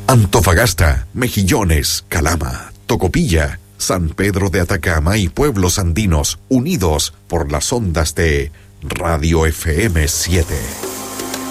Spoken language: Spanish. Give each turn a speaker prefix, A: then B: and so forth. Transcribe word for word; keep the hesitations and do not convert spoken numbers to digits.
A: Antofagasta, Mejillones, Calama, Tocopilla, San Pedro de Atacama y pueblos andinos unidos por las ondas de Radio F M siete.